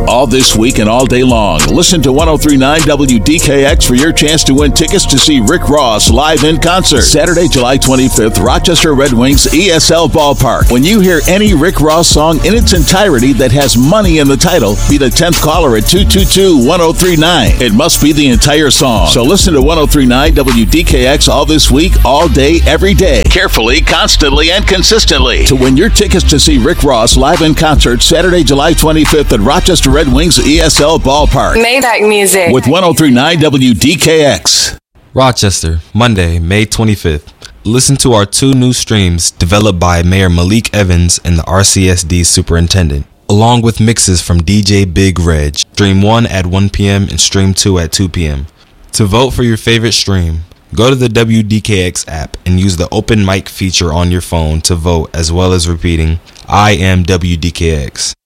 all this week and all day long. Listen to 103.9 WDKX for your chance to win tickets to see Rick Ross live in concert. Saturday, July 25th, Rochester Red Wings ESL Ballpark. When you hear any Rick Ross song in its entirety that has money in the title, be the 10th caller at 222-1039. It must be the entire song. So listen to 103.9 WDKX all this week, all day, every day. Carefully, constantly, and consistently. To win your tickets to see Rick Ross live in concert Saturday, July 25th at Rochester Red Wings ESL Ballpark. Maybach Music. With 103.9 WDKX. Rochester, Monday, May 25th. Listen to our 2 new streams developed by Mayor Malik Evans and the RCSD Superintendent, along with mixes from DJ Big Reg. Stream 1 at 1 p.m. and Stream 2 at 2 p.m. To vote for your favorite stream, go to the WDKX app and use the open mic feature on your phone to vote, as well as repeating, I am WDKX.